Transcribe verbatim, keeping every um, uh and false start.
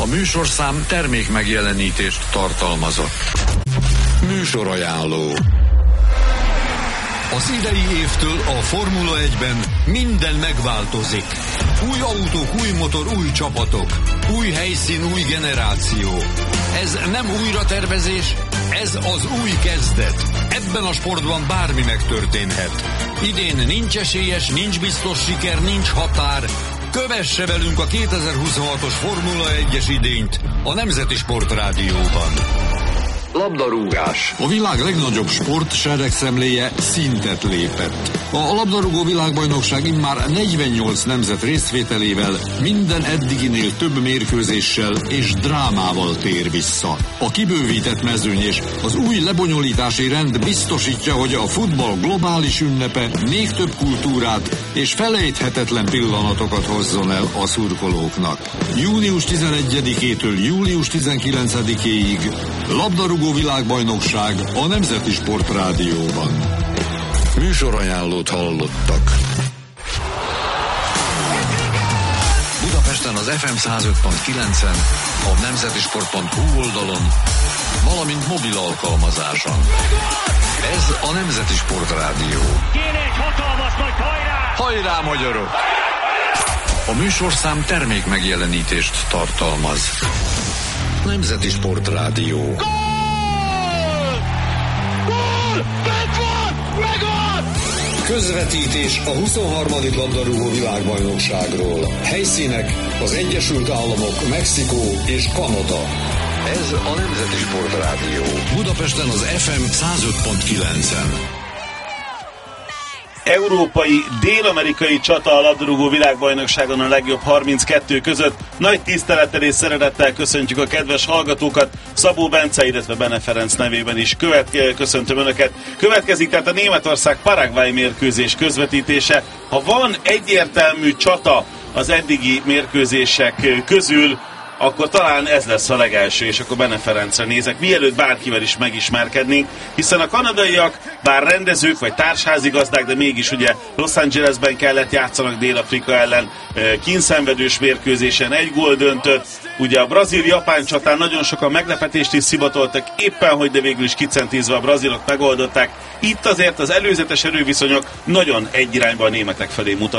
A műsorszám termék megjelenítést tartalmazott. Műsorajánló. Az idei évtől a Formula egyben minden megváltozik. Új autók, új motor, új csapatok. Új helyszín, új generáció. Ez nem újratervezés, ez az új kezdet. Ebben a sportban bármi megtörténhet. Idén nincs esélyes, nincs biztos siker, nincs határ. Kövesse velünk a kétezer-huszonhatos Formula egyes idényt a Nemzeti Sport Rádióban. Labdarúgás. A világ legnagyobb sport seregszemléje szintet lépett. A labdarúgó világbajnokság immár negyvennyolc nemzet részvételével minden eddiginél több mérkőzéssel és drámával tér vissza. A kibővített mezőny és az új lebonyolítási rend biztosítja, hogy a futball globális ünnepe még több kultúrát és felejthetetlen pillanatokat hozzon el a szurkolóknak. június tizenegyedikétől július tizenkilencedikéig labdarúgó világbajnokság a Nemzeti Sport Rádióban. Műsorajánlót hallottak. Budapesten az ef em száz öt pont kilencen, a nemzetisport pont hu oldalon, valamint mobil alkalmazáson. Ez a Nemzeti Sport Rádió. Kéne egy hatalmas nagy hajrá! Hajrá, magyarok! A műsorszám termék megjelenítést tartalmaz. Nemzeti Sport Rádió. Közvetítés a huszonharmadik labdarúgó világbajnokságról. Helyszínek az Egyesült Államok, Mexikó és Kanada. Ez a Nemzeti Sport Rádió. Budapesten az ef em száz öt pont kilencen. Európai, dél-amerikai csata a labdarúgó világbajnokságon a legjobb harminckettő között. Nagy tisztelettel és szeretettel köszöntjük a kedves hallgatókat. Szabó Bence, illetve Bene Ferenc nevében is követ, köszöntöm Önöket. Következik tehát a Németország-Paraguay mérkőzés közvetítése. Ha van egyértelmű csata az eddigi mérkőzések közül, akkor talán ez lesz a legelső, és akkor Bene Ferencre nézek, mielőtt bárkivel is megismerkednénk, hiszen a kanadaiak, bár rendezők vagy társházigazdák, de mégis ugye Los Angelesben kellett játszanak Dél-Afrika ellen kínszenvedős mérkőzésen, egy gól döntött. Ugye a brazil-japán csatán nagyon sokan meglepetést is szivatoltak, éppen hogy, de végül is kicentízve a brazilok megoldották. Itt azért az előzetes erőviszonyok nagyon egy irányba a németek felé mutatnak.